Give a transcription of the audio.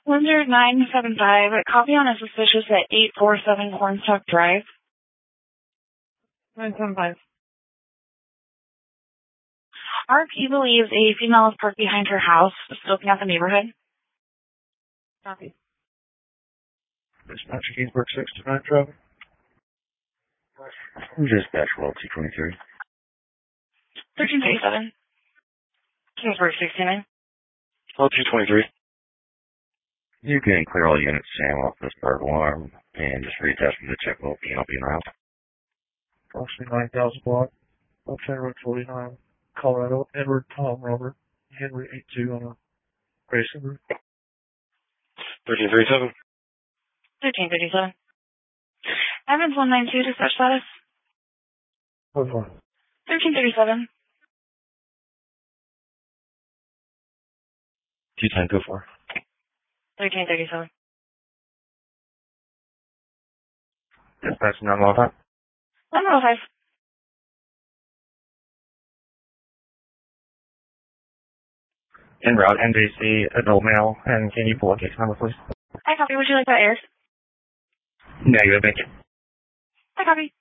975. Copy on a suspicious at 847 Cornstalk Drive. 975. Ark, you believe a female is parked behind her house, scoping out the neighborhood? Copy. Dispatch Ginsburg 629 traffic. Dispatch Roll 223. 1337. Ginsburg 69. Roll 223. You can clear all units, Sam, off this bird alarm, and just reattach me to check will be in route. Approximately 9,000 block. Uptown Road 49, Colorado. Edward Tom Robert. Henry 82 on a racing route. 1337. 1337. Evans 192, dispatch status. Hold on. 1337. 210, go for. 1337. Dispatch 915. 105. En route, NJC, adult male, and can you pull a case number, please? I copy. Would you like that aired? Negative, thank you. I copy.